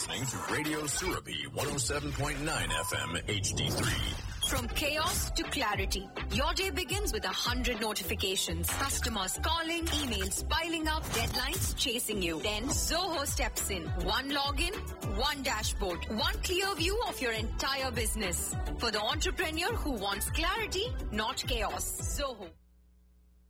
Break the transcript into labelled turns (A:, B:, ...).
A: listening to Radio Surabi 107.9 FM HD3.
B: From chaos to clarity, your day begins with 100 notifications. Customers calling, emails piling up, deadlines chasing you. Then Zoho steps in. One login, one dashboard, one clear view of your entire business. For the entrepreneur who wants clarity, not chaos. Zoho.